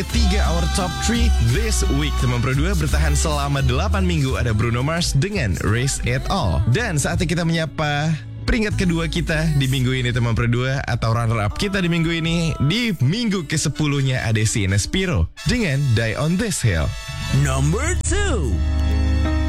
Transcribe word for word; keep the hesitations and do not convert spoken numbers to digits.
Tiga our top three this week. Teman Pro dua bertahan selama delapan minggu. Ada Bruno Mars dengan Raise It All. Dan saatnya kita menyapa peringkat kedua kita di minggu ini, teman Pro dua, atau runner up kita di minggu ini. Di minggu kesepuluhnya ada Sienna Spiro dengan Die on This Hill. Number two.